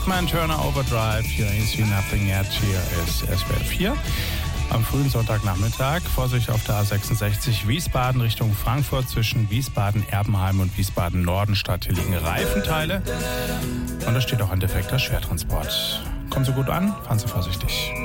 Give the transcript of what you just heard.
Bachman Turner Overdrive. Here ain't seen nothing yet. Hier ist SWR 4. Am frühen Sonntagnachmittag. Vorsicht auf der A66 Wiesbaden Richtung Frankfurt zwischen Wiesbaden-Erbenheim und Wiesbaden-Nordenstadt. Hier liegen Reifenteile. Und da steht auch ein defekter Schwertransport. Kommen Sie gut an, fahren Sie vorsichtig.